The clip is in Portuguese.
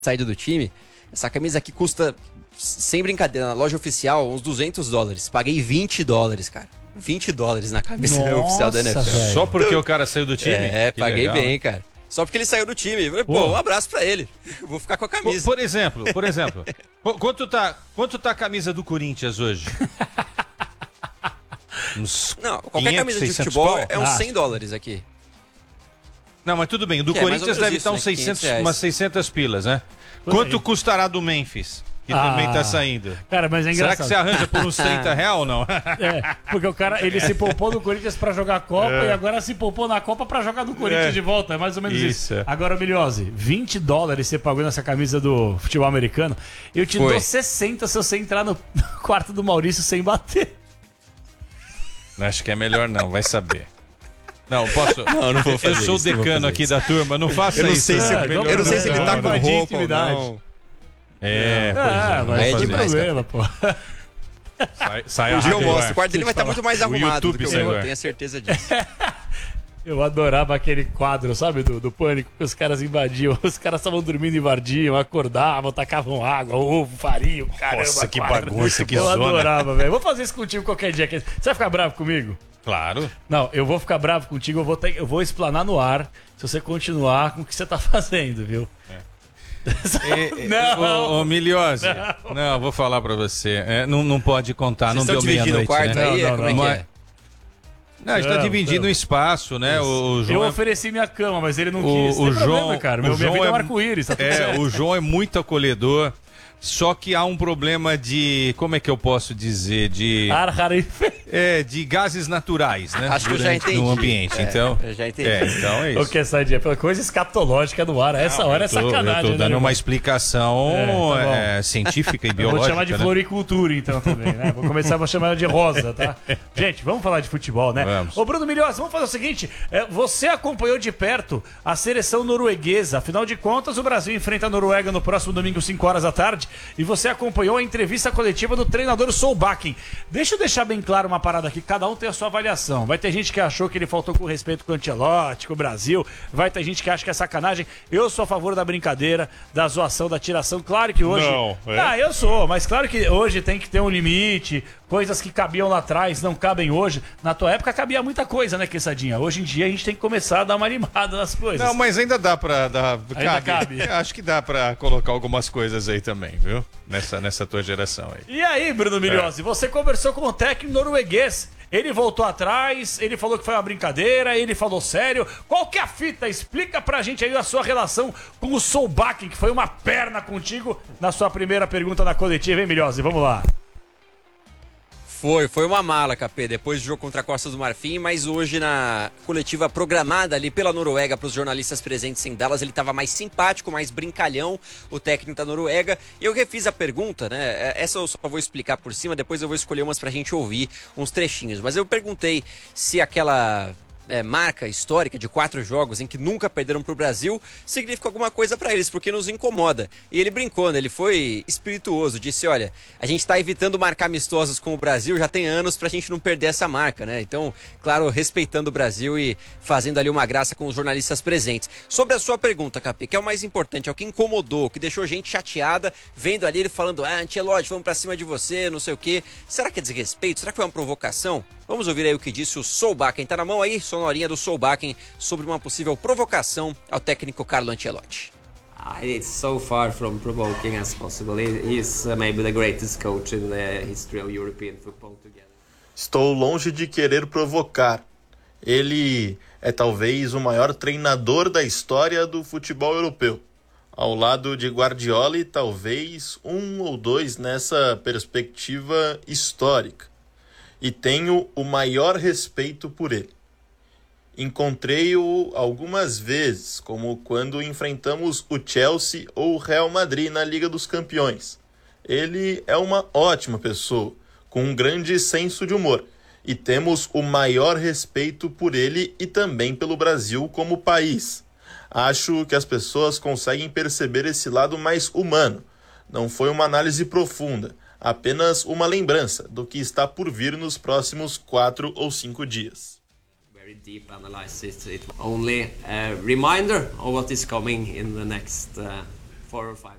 saída do time. Essa camisa aqui custa, sem brincadeira, na loja oficial, uns $200. Paguei $20, cara. $20 na camisa oficial da NFL. Velho. Só porque o cara saiu do time? É, Que paguei legal, bem, né? cara. Só porque ele saiu do time. Pô, um abraço pra ele. Vou ficar com a camisa. Por exemplo, quanto tá a camisa do Corinthians hoje? Uns Não, qualquer 500, camisa de 600 futebol pau? é uns $100 aqui. Não, mas tudo bem. O do Que é mais Corinthians ou menos deve isso, estar né? uns 600, R$500. umas 600 pilas, né? Pois Quanto é. custará do Memphis? Que também tá saindo. Cara, mas é Será engraçado. que você arranja por uns R$30 ou não? É, porque o cara, ele se poupou no Corinthians pra jogar a Copa e agora se poupou na Copa pra jogar no Corinthians de volta. É mais ou menos isso. Isso. Agora, Miliose, $20 você pagou nessa camisa do futebol americano. Eu te Foi. dou 60 se você entrar no quarto do Maurício sem bater. Acho que é melhor não, vai saber. Não, posso. Não vou fazer Eu sou o isso, não vou decano fazer aqui isso. da turma, não faça Eu não isso. sei se- né? vamos eu não sei se ele tá vamos com invadir roupa ou intimidade. não. Mas é não tem demais, problema, pô. Sai a O Gil rádio, mostra. vai. O quarto dele vai estar muito mais arrumado YouTube do que o sem meu, lugar. tenho certeza disso. Eu adorava aquele quadro, sabe, do Pânico, que os caras invadiam. Os caras estavam dormindo, invadiam, acordavam, tacavam água, ovo, farinha, caramba. Nossa, que quadro. bagunça, que Eu zona. adorava, velho. Vou fazer isso contigo qualquer dia. Você vai ficar bravo comigo? Claro. Não, eu vou ficar bravo contigo, eu vou explanar no ar se você continuar com o que você tá fazendo, viu? Não. Ô, Miliose, não, vou falar pra você. Não pode contar, não Vocês deu estão dividindo o meia-noite, quarto né? aí? Não, Como é não, que não. é? Não, a gente tá Não, dividindo não. o espaço, né? O Eu João ofereci minha cama, mas ele não O- quis. o Tem João- problema, cara. o Minha João vida é um é- arco-íris, tá tudo certo. o João é muito acolhedor, só que há um problema de, como é que eu posso dizer, de gases naturais, né? Acho que eu já Durante- entendi. No ambiente, É, então. eu já entendi. Então é O isso. que é sadia? Pela coisa escatológica no ar. A essa hora é sacanagem, Eu tô dando né, uma irmão? explicação tá bom. científica e Eu biológica. vou te chamar de né? floricultura, então, também, né? Vou chamar ela de rosa, tá? Gente, vamos falar de futebol, né? Vamos. Ô, Bruno Milhões, vamos fazer o seguinte. Você acompanhou de perto a seleção norueguesa. Afinal de contas, o Brasil enfrenta a Noruega no próximo domingo, 5 horas da tarde. E você acompanhou a entrevista coletiva do treinador Solbakken. Deixa eu deixar bem claro uma parada aqui. Cada um tem a sua avaliação. Vai ter gente que achou que ele faltou com respeito com o Ancelotti, com o Brasil. Vai ter gente que acha que é sacanagem. Eu sou a favor da brincadeira, da zoação, da tiração. Claro que hoje... Não, é? Ah, eu sou, mas claro que hoje tem que ter um limite. Coisas que cabiam lá atrás não cabem hoje. Na tua época cabia muita coisa, né, Quessadinha? Hoje em dia a gente tem que começar a dar uma animada nas coisas. Não, mas ainda dá pra dar. Ainda cabe. Acho que dá pra colocar algumas coisas aí também, viu? Nessa tua geração aí. E aí, Bruno Milhose, você conversou com o técnico norueguês. Ele voltou atrás, ele falou que foi uma brincadeira, ele falou sério. Qual que é a fita? Explica pra gente aí a sua relação com o Solbakken, que foi uma perna contigo na sua primeira pergunta na coletiva, hein, Milhose? Vamos lá. Foi uma mala, KP, depois do jogo contra a Costa do Marfim, mas hoje na coletiva programada ali pela Noruega para os jornalistas presentes em Dallas, ele estava mais simpático, mais brincalhão, o técnico da Noruega. Eu refiz a pergunta, né? Essa eu só vou explicar por cima, depois eu vou escolher umas pra gente ouvir uns trechinhos. Mas eu perguntei se aquela marca histórica de 4 jogos em que nunca perderam pro Brasil significa alguma coisa pra eles, porque nos incomoda. E ele brincou, né? Ele foi espirituoso, disse, olha, a gente tá evitando marcar amistosos com o Brasil já tem anos pra gente não perder essa marca, né? Então, claro, respeitando o Brasil e fazendo ali uma graça com os jornalistas presentes. Sobre a sua pergunta, Capê, que é o mais importante, é o que incomodou, o que deixou gente chateada, vendo ali ele falando, Ancelotti, vamos pra cima de você, não sei o quê. Será que é desrespeito? Será que foi uma provocação? Vamos ouvir aí o que disse o Solbakken. Tá na mão aí, sonorinha do Solbakken, sobre uma possível provocação ao técnico Carlo Ancelotti. It's so far from provoking as possible. He's maybe the greatest coach in the history of European football together. Estou longe de querer provocar. Ele é talvez o maior treinador da história do futebol europeu. Ao lado de Guardiola e talvez um ou dois nessa perspectiva histórica. E tenho o maior respeito por ele. Encontrei-o algumas vezes, como quando enfrentamos o Chelsea ou o Real Madrid na Liga dos Campeões. Ele é uma ótima pessoa, com um grande senso de humor, e temos o maior respeito por ele e também pelo Brasil como país. Acho que as pessoas conseguem perceber esse lado mais humano. Não foi uma análise profunda, apenas uma lembrança do que está por vir nos próximos 4 ou 5 dias. Very deep analysis. It's only a reminder of what is coming in the next 4 or 5.